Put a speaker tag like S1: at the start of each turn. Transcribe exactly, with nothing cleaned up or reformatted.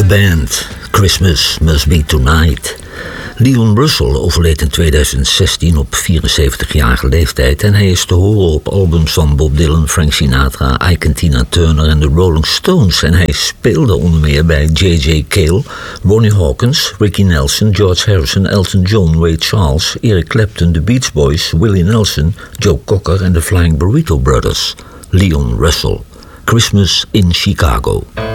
S1: The Band, Christmas Must Be Tonight. Leon Russell overleed in tweeduizend zestien op vierenzeventigjarige leeftijd en hij is te horen op albums van Bob Dylan, Frank Sinatra, Ike en Tina Turner en de Rolling Stones. En hij speelde onder meer bij J J Cale, Ronnie Hawkins, Ricky Nelson, George Harrison, Elton John, Ray Charles, Eric Clapton, The Beach Boys, Willie Nelson, Joe Cocker en de Flying Burrito Brothers. Leon Russell, Christmas in Chicago.